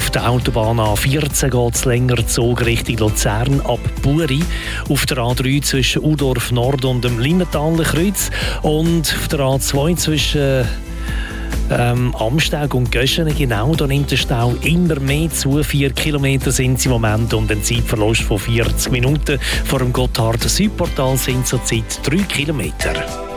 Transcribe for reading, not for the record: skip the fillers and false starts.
Auf der Autobahn A14 geht es länger Zug Richtung Luzern ab Buri. Auf der A3 zwischen Udorf Nord und dem Limmentaler Kreuz. Und auf der A2 zwischen Amsteg und Göschene, genau, da nimmt der Stau immer mehr zu. 4 Kilometer sind es im Moment und ein Zeitverlust von 40 Minuten. Vor dem Gotthard-Südportal sind zurzeit 3 Kilometer.